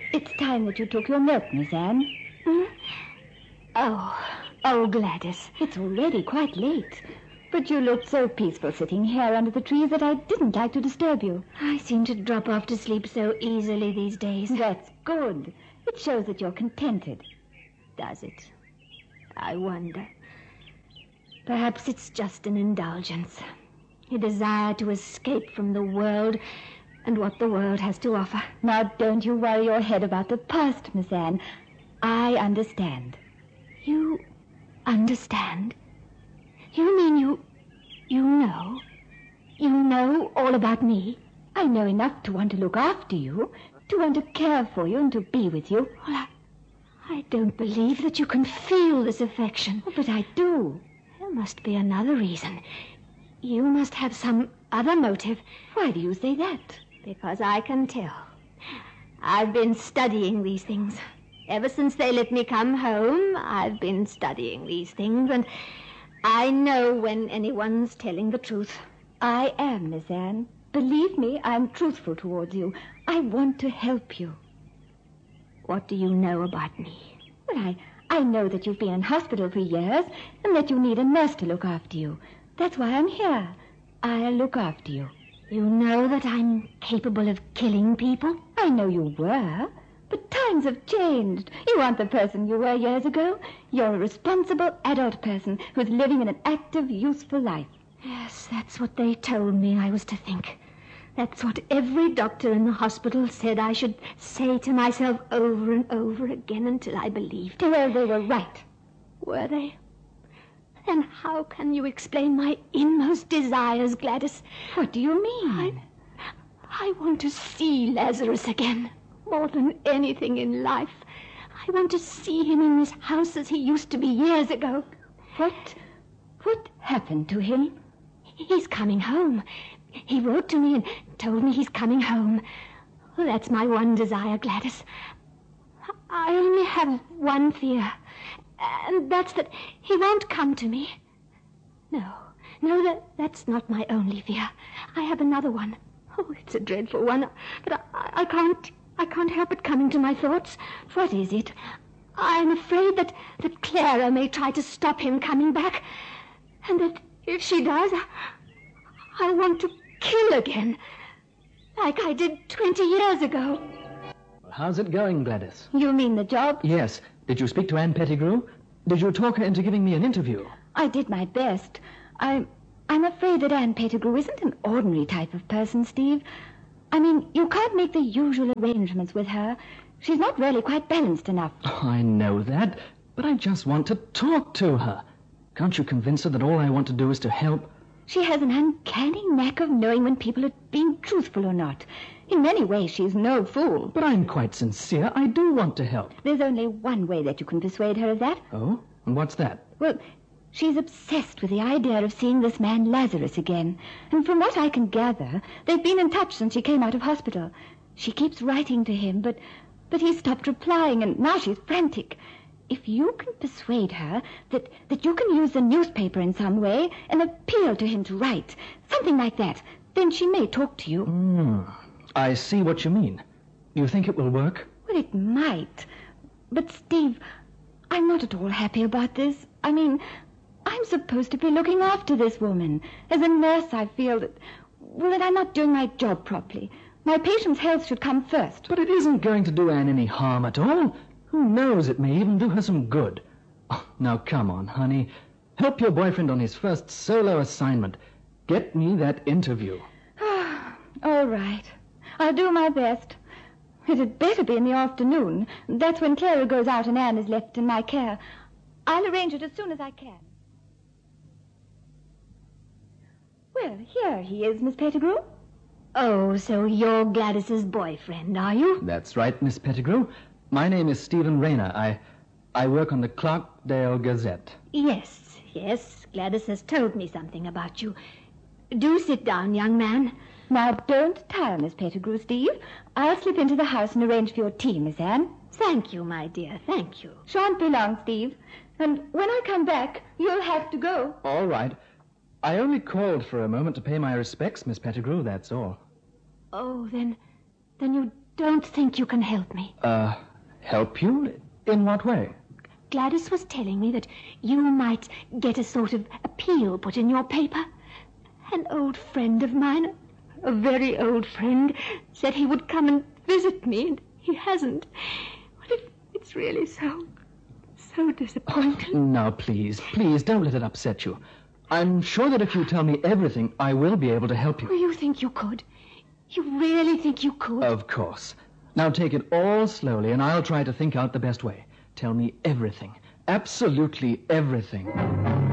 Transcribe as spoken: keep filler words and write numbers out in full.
It's time that you took your milk, Miss Anne. Hmm? Oh, oh, Gladys. It's already quite late. But you looked so peaceful sitting here under the trees that I didn't like to disturb you. I seem to drop off to sleep so easily these days. That's good. It shows that you're contented. Does it? I wonder. Perhaps it's just an indulgence. A desire to escape from the world and what the world has to offer. Now, don't you worry your head about the past, Miss Anne. I understand. You understand? You mean you... you know? You know all about me? I know enough to want to look after you, to want to care for you and to be with you. Well, I, I don't believe that you can feel this affection. Oh, but I do. There must be another reason. You must have some other motive. Why do you say that? Because I can tell. I've been studying these things. Ever since they let me come home, I've been studying these things, and I know when anyone's telling the truth. I am, Miss Anne. Believe me, I'm truthful towards you. I want to help you. What do you know about me? Well, I, I know that you've been in hospital for years and that you need a nurse to look after you. That's why I'm here. I'll look after you. You know that I'm capable of killing people? I know you were, but times have changed. You aren't the person you were years ago. You're a responsible adult person who's living in an active, useful life. Yes, that's what they told me I was to think. That's what every doctor in the hospital said I should say to myself over and over again until I believed. Well, they were right. Were they? Then how can you explain my inmost desires, Gladys? What do you mean? I, I want to see Lazarus again, more than anything in life. I want to see him in this house as he used to be years ago. What, what happened to him? He's coming home. He wrote to me and told me he's coming home. Well, that's my one desire, Gladys. I only have one fear, and that's that he won't come to me. No, no, that, that's not my only fear. I have another one. Oh, it's a dreadful one, but I, I can't, I can't help it coming to my thoughts. What is it? I'm afraid that, that Clara may try to stop him coming back, and that if she does, I, I want to kill again, like I did twenty years ago. How's it going, Gladys? You mean the job? Yes. Did you speak to Anne Pettigrew? Did you talk her into giving me an interview? I did my best. I, I'm afraid that Anne Pettigrew isn't an ordinary type of person, Steve. I mean, you can't make the usual arrangements with her. She's not really quite balanced enough. Oh, I know that, but I just want to talk to her. Can't you convince her that all I want to do is to help? She has an uncanny knack of knowing when people are being truthful or not. In many ways, she's no fool. But I'm quite sincere. I do want to help. There's only one way that you can persuade her of that. Oh? And what's that? Well, she's obsessed with the idea of seeing this man Lazarus again. And from what I can gather, they've been in touch since she came out of hospital. She keeps writing to him, but, but he stopped replying, and now she's frantic. If you can persuade her that, that you can use the newspaper in some way and appeal to him to write, something like that, then she may talk to you. Mm, I see what you mean. You think it will work? Well, it might. But, Steve, I'm not at all happy about this. I mean, I'm supposed to be looking after this woman. As a nurse, I feel that, well, that I'm not doing my job properly. My patient's health should come first. But it isn't going to do Anne any harm at all. Who knows, it may even do her some good. Oh, now, come on, honey. Help your boyfriend on his first solo assignment. Get me that interview. All right. I'll do my best. It had better be in the afternoon. That's when Clara goes out and Anne is left in my care. I'll arrange it as soon as I can. Well, here he is, Miss Pettigrew. Oh, so you're Gladys's boyfriend, are you? That's right, Miss Pettigrew. My name is Stephen Rayner. I I work on the Clarkdale Gazette. Yes, yes. Gladys has told me something about you. Do sit down, young man. Now, don't tire, Miss Pettigrew, Steve. I'll slip into the house and arrange for your tea, Miss Anne. Thank you, my dear, thank you. Shan't be long, Steve. And when I come back, you'll have to go. All right. I only called for a moment to pay my respects, Miss Pettigrew, that's all. Oh, then, then you don't think you can help me. Uh, help you? In what way? Gladys was telling me that you might get a sort of appeal put in your paper. An old friend of mine, a very old friend, said he would come and visit me, and he hasn't. Well, it, it's really so, so disappointing. Now, please, please, don't let it upset you. I'm sure that if you tell me everything, I will be able to help you. Oh, you think you could? You really think you could? Of course. Now take it all slowly, and I'll try to think out the best way. Tell me everything. Absolutely everything.